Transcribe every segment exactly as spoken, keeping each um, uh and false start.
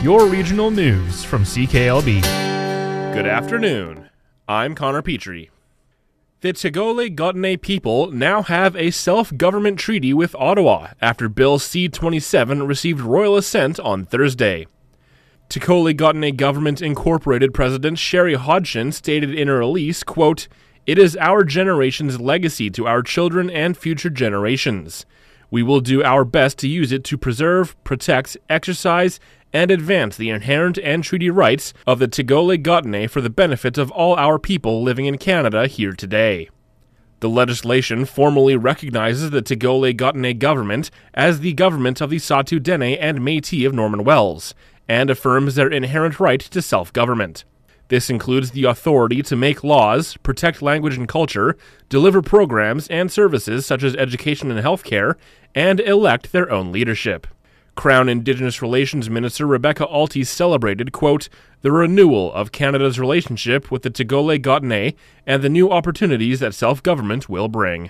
your regional news from C K L B. Good afternoon. I'm Connor Petrie. The Tagole Gautonais people now have a self-government treaty with Ottawa after Bill C twenty-seven received royal assent on Thursday. Tagole Gautonais Government Incorporated President Sherry Hodgson stated in a release, quote, "It is our generation's legacy to our children and future generations. We will do our best to use it to preserve, protect, exercise, and advance the inherent and treaty rights of the Tagole Gautonais for the benefit of all our people living in Canada here today." The legislation formally recognizes the Tagole Gautonais government as the government of the Sault Ste. and Métis of Norman Wells, and affirms their inherent right to self-government. This includes the authority to make laws, protect language and culture, deliver programs and services such as education and healthcare, and elect their own leadership. Crown Indigenous Relations Minister Rebecca Alty celebrated, quote, "the renewal of Canada's relationship with the Tagole Gautonais and the new opportunities that self-government will bring."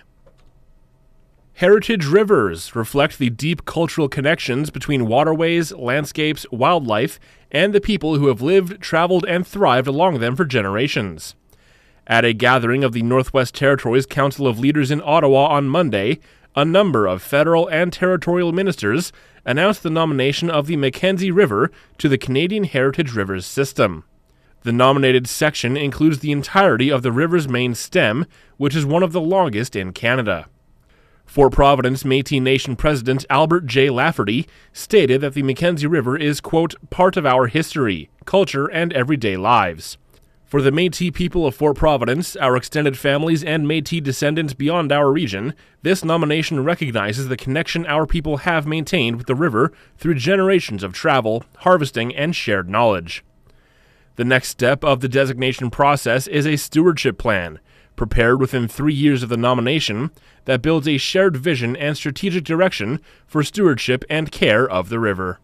Heritage rivers reflect the deep cultural connections between waterways, landscapes, wildlife, and the people who have lived, traveled, and thrived along them for generations. At a gathering of the Northwest Territories Council of Leaders in Ottawa on Monday, a number of federal and territorial ministers announced the nomination of the Mackenzie River to the Canadian Heritage Rivers System. The nominated section includes the entirety of the river's main stem, which is one of the longest in Canada. Fort Providence Métis Nation President Albert J. Lafferty stated that the Mackenzie River is, quote, "part of our history, culture, and everyday lives. For the Métis people of Fort Providence, our extended families, and Métis descendants beyond our region, this nomination recognizes the connection our people have maintained with the river through generations of travel, harvesting, and shared knowledge." The next step of the designation process is a stewardship plan, prepared within three years of the nomination, that builds a shared vision and strategic direction for stewardship and care of the river.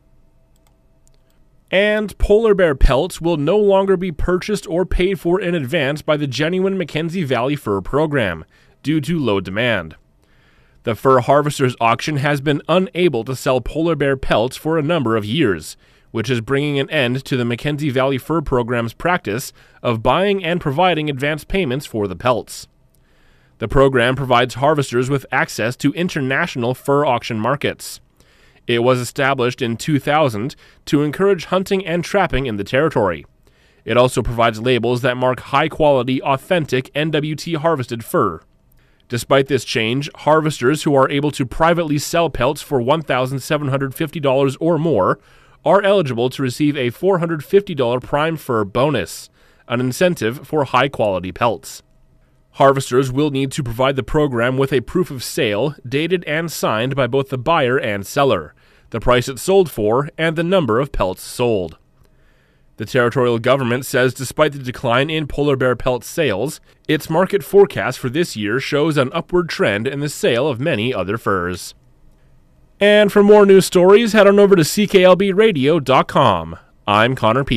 And polar bear pelts will no longer be purchased or paid for in advance by the Genuine Mackenzie Valley Fur Program, due to low demand. The Fur Harvesters Auction has been unable to sell polar bear pelts for a number of years, which is bringing an end to the Mackenzie Valley Fur Program's practice of buying and providing advance payments for the pelts. The program provides harvesters with access to international fur auction markets. It was established in two thousand to encourage hunting and trapping in the territory. It also provides labels that mark high-quality, authentic N W T harvested fur. Despite this change, harvesters who are able to privately sell pelts for one thousand seven hundred fifty dollars or more are eligible to receive a four hundred fifty dollars prime fur bonus, an incentive for high-quality pelts. Harvesters will need to provide the program with a proof of sale, dated and signed by both the buyer and seller, the price it sold for, and the number of pelts sold. The territorial government says despite the decline in polar bear pelt sales, its market forecast for this year shows an upward trend in the sale of many other furs. And for more news stories, head on over to C K L B radio dot com. I'm Connor Petrie.